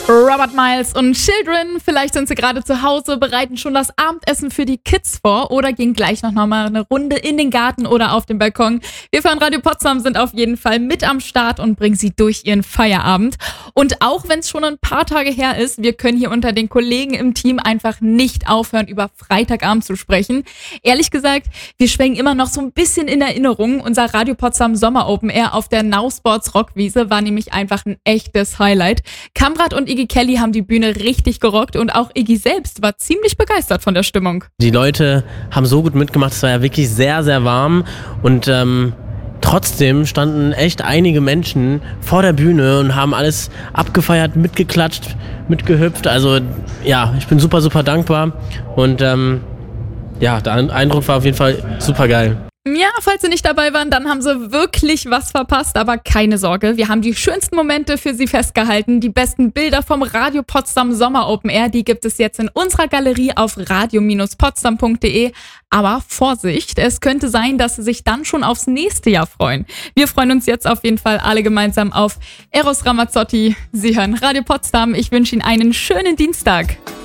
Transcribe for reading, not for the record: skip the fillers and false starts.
Robert Miles und Children, vielleicht sind sie gerade zu Hause, bereiten schon das Abendessen für die Kids vor oder gehen gleich noch mal eine Runde in den Garten oder auf den Balkon. Wir von Radio Potsdam sind auf jeden Fall mit am Start und bringen sie durch ihren Feierabend. Und auch wenn es schon ein paar Tage her ist, wir können hier unter den Kollegen im Team einfach nicht aufhören, über Freitagabend zu sprechen. Ehrlich gesagt, wir schwelgen immer noch so ein bisschen in Erinnerung. Unser Radio Potsdam Sommer Open Air auf der Now Sports Rockwiese war nämlich einfach ein echtes Highlight. Kamrat und Iggy Kelly haben die Bühne richtig gerockt und auch Iggy selbst war ziemlich begeistert von der Stimmung. Die Leute haben so gut mitgemacht, es war ja wirklich sehr, sehr warm und trotzdem standen echt einige Menschen vor der Bühne und haben alles abgefeiert, mitgeklatscht, mitgehüpft. Also ja, ich bin super, super dankbar und der Eindruck war auf jeden Fall super geil. Ja, falls Sie nicht dabei waren, dann haben Sie wirklich was verpasst, aber keine Sorge, wir haben die schönsten Momente für Sie festgehalten. Die besten Bilder vom Radio Potsdam Sommer Open Air, die gibt es jetzt in unserer Galerie auf radio-potsdam.de. Aber Vorsicht, es könnte sein, dass Sie sich dann schon aufs nächste Jahr freuen. Wir freuen uns jetzt auf jeden Fall alle gemeinsam auf Eros Ramazzotti. Sie hören Radio Potsdam. Ich wünsche Ihnen einen schönen Dienstag.